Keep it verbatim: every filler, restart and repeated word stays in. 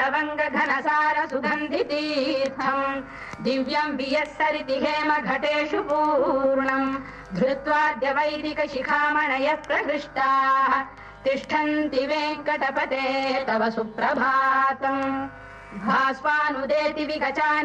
लवंग घनसार सुगंधि तीर्थम् दिव्यं वियस्सरिति हेम घटेषु पूर्णम् धृत्वाद्य वैदिक शिखामणयः प्रहृष्टाः तिष्ठन्ति वेङ्कटपते तव सुप्रभातम् भास्वानुदेति विगचानि